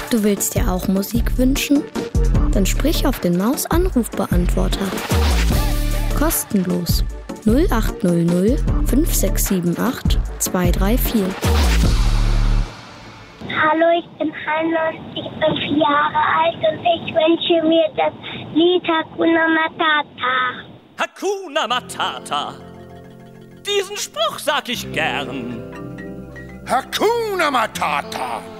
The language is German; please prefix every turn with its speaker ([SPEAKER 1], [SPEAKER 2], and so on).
[SPEAKER 1] Du willst dir auch Musik wünschen? Dann sprich auf den Maus-Anrufbeantworter. Kostenlos. 0800 5678 234.
[SPEAKER 2] Hallo, ich bin Hannah, ich bin 4 Jahre alt und ich wünsche mir das Lied Hakuna Matata.
[SPEAKER 3] Hakuna Matata. Diesen Spruch sag ich gern.
[SPEAKER 4] Hakuna Matata.